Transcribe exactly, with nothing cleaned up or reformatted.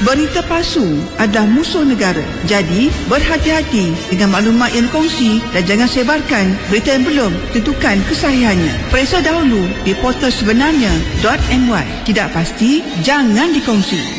Berita palsu adalah musuh negara. Jadi, berhati-hati dengan maklumat yang dikongsi dan jangan sebarkan berita yang belum tentukan kesahihannya. Periksa dahulu di portal sebenarnya dot my. Tidak pasti, jangan dikongsi.